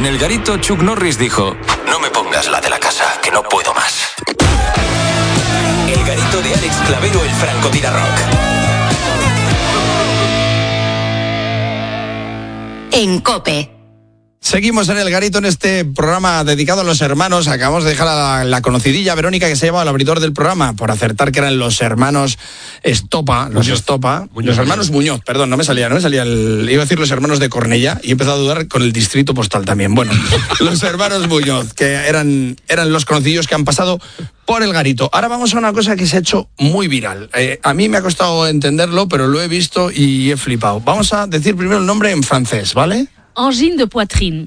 En el garito, Chuck Norris dijo: no me pongas la de la casa, que no puedo más. El garito de Alex Clavero, el Franco Rock. En COPE. Seguimos en el garito en este programa dedicado a los hermanos. Acabamos de dejar a la conocidilla Verónica, que se llama el abridor del programa, por acertar que eran los hermanos Estopa, los hermanos Muñoz, perdón, no me salía iba a decir los hermanos de Cornellá y he empezado a dudar con el distrito postal también. Bueno, los hermanos Muñoz, que eran los conocidos que han pasado por el garito. Ahora vamos a una cosa que se ha hecho muy viral. A mí me ha costado entenderlo, pero lo he visto y he flipado. Vamos a decir primero el nombre en francés, ¿vale? Angine de poitrine.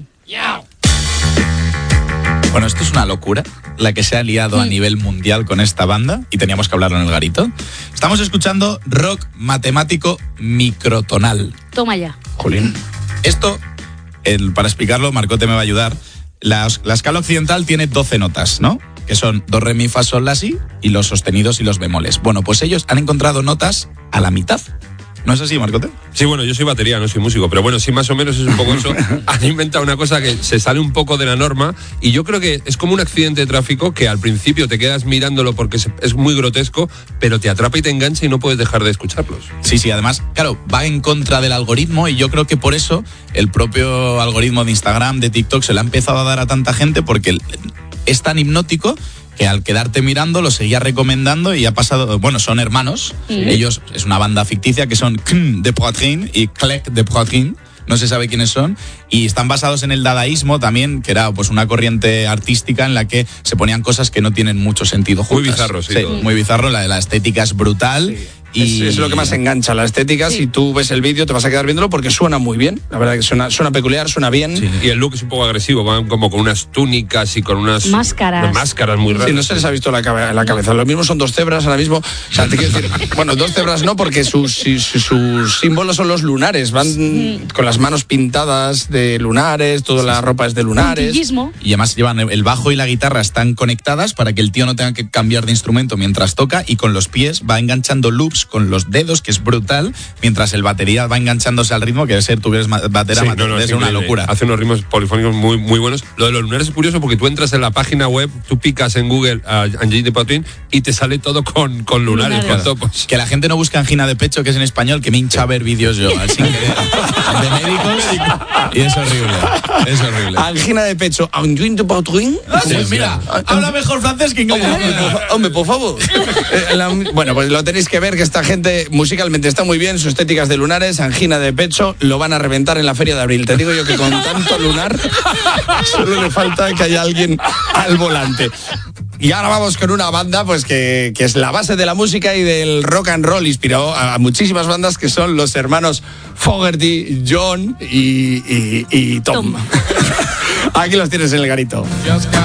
Bueno, esto es una locura, la que se ha liado a nivel mundial con esta banda, y teníamos que hablarlo en el garito. Estamos escuchando rock matemático microtonal. Toma ya. Jolín. Esto, para explicarlo, Marcote me va a ayudar. La escala occidental tiene 12 notas, ¿no? Que son do, re, mi, fa, sol, la, si, y los sostenidos y los bemoles. Bueno, pues ellos han encontrado notas a la mitad. ¿No es así, Marcote? Sí, bueno, yo soy batería, no soy músico, pero bueno, sí, más o menos es un poco eso. Han inventado una cosa que se sale un poco de la norma y yo creo que es como un accidente de tráfico que al principio te quedas mirándolo porque es muy grotesco, pero te atrapa y te engancha y no puedes dejar de escucharlos. Sí, además, claro, va en contra del algoritmo y yo creo que por eso el propio algoritmo de Instagram, de TikTok, se le ha empezado a dar a tanta gente porque es tan hipnótico que al quedarte mirando lo seguía recomendando y ha pasado, bueno, son hermanos, ellos es una banda ficticia que son Cn de Poitrine y Clec de Poitrine, no se sabe quiénes son, y están basados en el dadaísmo también, que era pues una corriente artística en la que se ponían cosas que no tienen mucho sentido juntas. Muy bizarro, sí. Muy bizarro, la estética es brutal. Sí. Y es lo que más engancha, la estética. Si tú ves el vídeo te vas a quedar viéndolo porque suena muy bien, la verdad que suena peculiar, suena bien. Sí. Y el look es un poco agresivo, van como con unas túnicas y con unas máscaras muy raras. Sí, no se les ha visto la cabeza. Lo mismo son dos cebras ahora mismo. O sea, te quiero decir, bueno, dos cebras no, porque sus símbolos son los lunares. Van con las manos pintadas de lunares, toda la ropa es de lunares. Puntillismo. Y además llevan el bajo y la guitarra están conectadas para que el tío no tenga que cambiar de instrumento mientras toca, y con los pies va enganchando loops con los dedos, que es brutal, mientras el batería va enganchándose al ritmo, que debe ser, tú eres batera, sí, es una locura. Hace unos ritmos polifónicos muy, muy buenos. Lo de los lunares es curioso porque tú entras en la página web, tú picas en Google a Angine de Poitrine y te sale todo con lunares, con topos. Que la gente no busca angina de pecho, que es en español, que me hincha ver vídeos yo, sin querer, de médicos, y es horrible. Angina de pecho, Angine de Poitrine. Sí, mira, habla mejor francés que inglés. Hombre, por favor. Bueno, pues lo tenéis que ver, que esta gente musicalmente está muy bien, su estética es de lunares, angina de pecho, lo van a reventar en la Feria de Abril. Te digo yo que con tanto lunar solo le falta que haya alguien al volante. Y ahora vamos con una banda pues que es la base de la música y del rock and roll, inspiró a muchísimas bandas, que son los hermanos Fogerty, John y Tom. Aquí los tienes en el garito.